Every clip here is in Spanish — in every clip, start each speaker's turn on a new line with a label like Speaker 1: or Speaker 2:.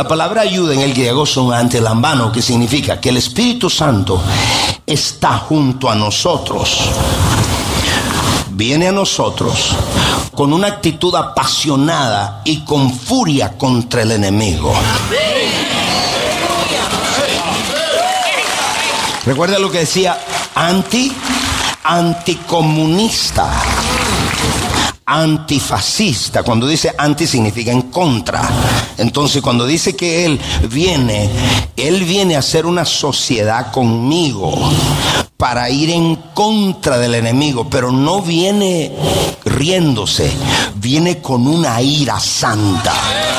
Speaker 1: La palabra ayuda en el griego son antelambano, que significa que el Espíritu Santo está junto a nosotros. Viene a nosotros con una actitud apasionada y con furia contra el enemigo. Recuerda lo que decía anticomunista, antifascista. Cuando dice anti significa en contra. Entonces cuando dice que Él viene a hacer una sociedad conmigo para ir en contra del enemigo, pero no viene riéndose, viene con una ira santa.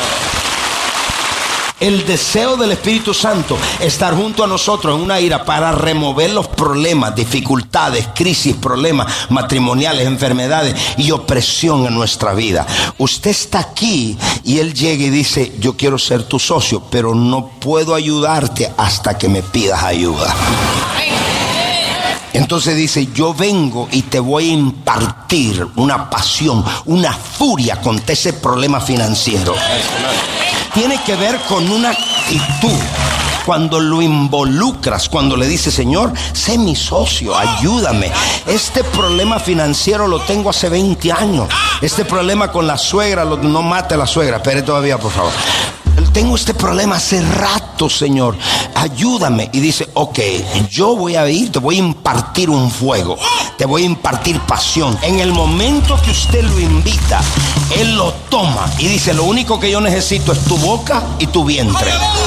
Speaker 1: El deseo del Espíritu Santo, estar junto a nosotros en una ira para remover los problemas, dificultades, crisis, problemas matrimoniales, enfermedades y opresión en nuestra vida. Usted está aquí y Él llega y dice, yo quiero ser tu socio, pero no puedo ayudarte hasta que me pidas ayuda. Entonces dice, yo vengo y te voy a impartir una pasión, una furia contra ese problema financiero. Tiene que ver con una actitud. Cuando lo involucras, cuando le dices, Señor, sé mi socio, ayúdame. Este problema financiero lo tengo hace 20 años. Este problema con la suegra, no mate a la suegra, espere todavía, por favor. Tengo este problema hace rato, Señor, ayúdame. Y dice, ok, yo voy a ir, te voy a impartir un fuego, te voy a impartir pasión. En el momento que usted lo invita, Él lo toma y dice, lo único que yo necesito es tu boca y tu vientre.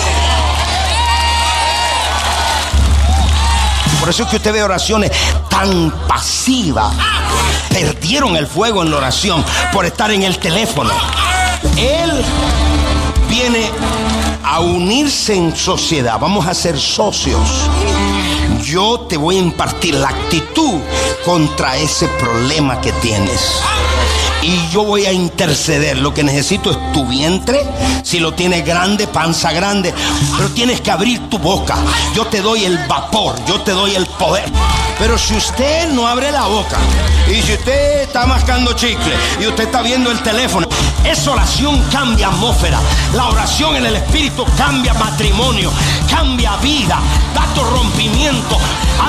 Speaker 1: Por eso es que usted ve oraciones tan pasivas. Perdieron el fuego en la oración por estar en el teléfono. Él viene a unirse en sociedad. Vamos a ser socios. Yo te voy a impartir la actitud contra ese problema que tienes. Y yo voy a interceder. Lo que necesito es tu vientre. Si lo tienes grande, panza grande, pero tienes que abrir tu boca. Yo te doy el vapor, yo te doy el poder. Pero si usted no abre la boca, y si usted está mascando chicle y usted está viendo el teléfono, esa oración cambia atmósfera. La oración en el Espíritu cambia matrimonio, cambia vida, da rompimiento.